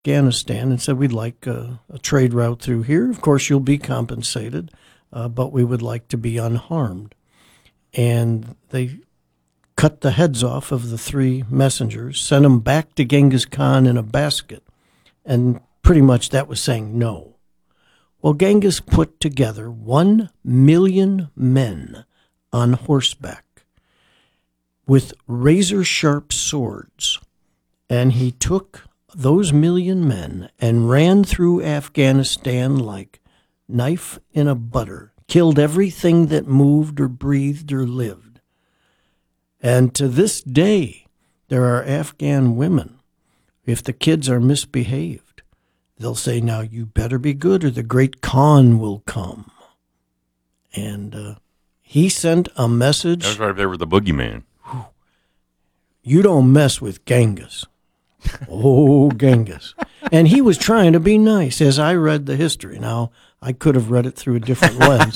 Afghanistan and said, we'd like a trade route through here. Of course, you'll be compensated, but we would like to be unharmed. And they cut the heads off of the 3 messengers, sent them back to Genghis Khan in a basket. And pretty much that was saying no. Well, Genghis put together 1 million men on horseback with razor-sharp swords. And he took those 1 million men and ran through Afghanistan like knife in a butter, killed everything that moved or breathed or lived. And to this day, there are Afghan women, if the kids are misbehaved, they'll say, now you better be good or the great Khan will come. And he sent a message. That's right there with the boogeyman. You don't mess with Genghis. Oh, Genghis. And he was trying to be nice, as I read the history. Now, I could have read it through a different lens.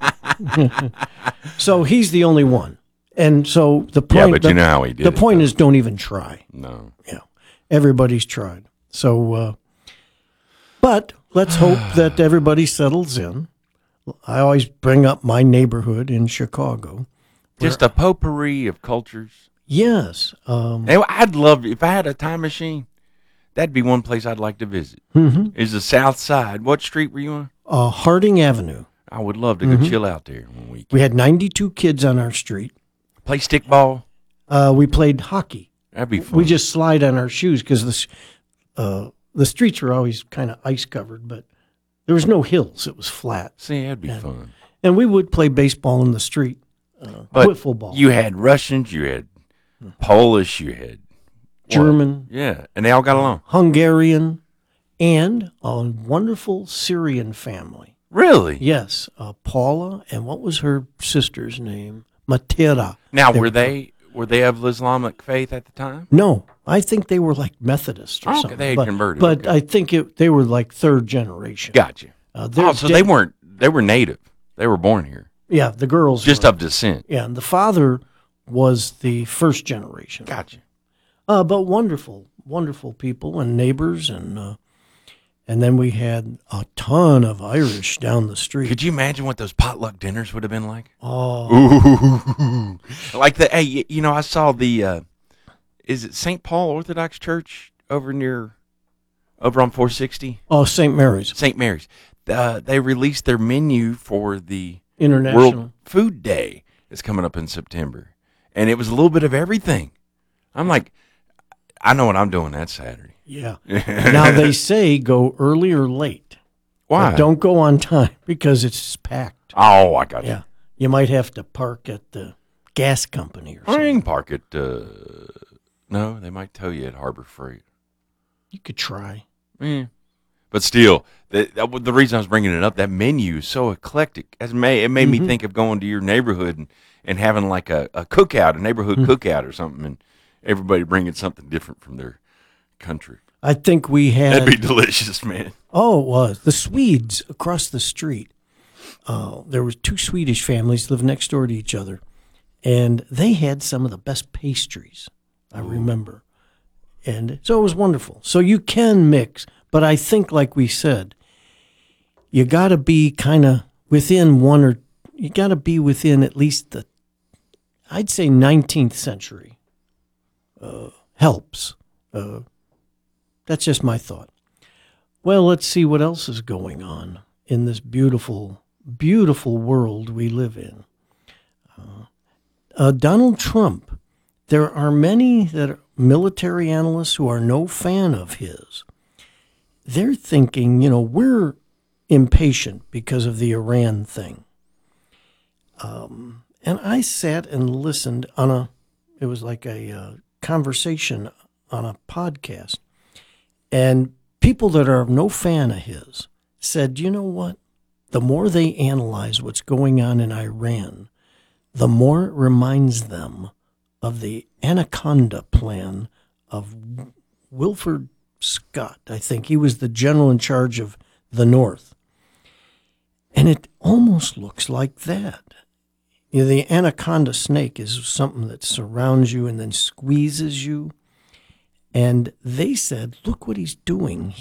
So he's the only one. And so the point, but you know how he did the it, point though. is, don't even try. No. Yeah, everybody's tried. So, but let's hope that everybody settles in. I always bring up my neighborhood in Chicago. Just a potpourri of cultures. Yes. I'd love, if I had a time machine, that'd be one place I'd like to visit. Is the South Side. What street were you on? Harding Avenue. I would love to go chill out there one week. We had 92 kids on our street. Play stickball. We played hockey. That'd be fun. We just slide on our shoes because the streets were always kind of ice covered, but there was no hills. It was flat. See, that'd be fun. And we would play baseball in the street, But wiffle ball. you had Russians, you had Polish, you had German. Yeah, and they all got along. Hungarian, and a wonderful Syrian family. Really? Yes, Paula, and what was her sister's name? Matera. Now, were they of Islamic faith at the time? No, I think they were like Methodists or Okay, something. they had converted, But okay. I think they were like 3rd generation. Gotcha. So they weren't. were native. They were born here. Yeah, the girls Just were. of descent. Yeah, and the father was the 1st generation. Gotcha. But wonderful, wonderful people and neighbors, and then we had a ton of Irish down the street. Could you imagine what those potluck dinners would have been like? Oh, Ooh. Like I saw the, is it St. Paul Orthodox Church over on 460? oh, St. Mary's St. Mary's. They released their menu for the International. World Food Day. It's coming up in September. And it was a little bit of everything. I'm like, I know what I'm doing that Saturday. Yeah. Now they say go early or late. Why? But don't go on time because it's packed. Oh, I got you. Yeah. You might have to park at the gas company or I something. can park at, no, they might tow you at Harbor Freight. You could try. Yeah. But still, the reason I was bringing it up, that menu is so eclectic. It made me think of going to your neighborhood and having like a cookout, a neighborhood cookout or something, and everybody bringing something different from their country. I think we had. That'd be delicious, man. Oh, it was. The Swedes across the street. There were 2 Swedish families lived next door to each other, and they had some of the best pastries, I remember. And so it was wonderful. So you can mix, but I think, like we said, you got to be kind of within you got to be within at least I'd say 19th century helps. That's just my thought. Well, let's see what else is going on in this beautiful, beautiful world we live in. Donald Trump, there are many that are military analysts who are no fan of his. They're thinking, we're impatient because of the Iran thing. And I sat and listened it was like a conversation on a podcast. And people that are no fan of his said, you know what? The more they analyze what's going on in Iran, the more it reminds them of the Anaconda plan of Wilford Scott. I think he was the general in charge of the North. And it almost looks like that. The anaconda snake is something that surrounds you and then squeezes you. And they said, look what he's doing.